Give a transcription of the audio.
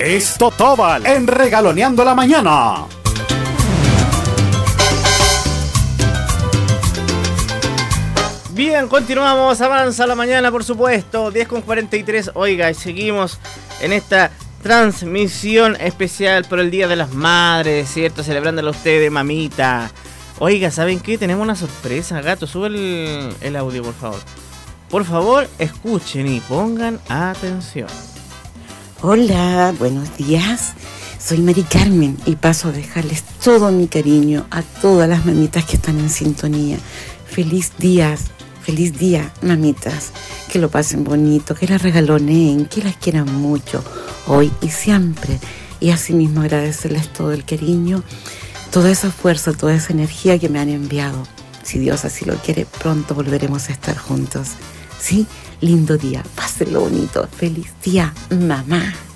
Es Totóbal en Regaloneando la Mañana. Bien, continuamos, avanza la mañana, por supuesto, 10:43. Oiga, seguimos en esta transmisión especial por el Día de las Madres, ¿cierto? Celebrándolo a ustedes, mamita. Oiga, ¿saben qué? Tenemos una sorpresa, gato. Sube el audio, por favor. Por favor, escuchen y pongan atención. Hola, buenos días. Soy Mari Carmen y paso a dejarles todo mi cariño a todas las mamitas que están en sintonía. Feliz día, mamitas. Que lo pasen bonito, que las regaloneen, que las quieran mucho, hoy y siempre. Y asimismo agradecerles todo el cariño, toda esa fuerza, toda esa energía que me han enviado. Si Dios así lo quiere, pronto volveremos a estar juntos. Sí, lindo día, pásenlo bonito. Feliz día, mamá.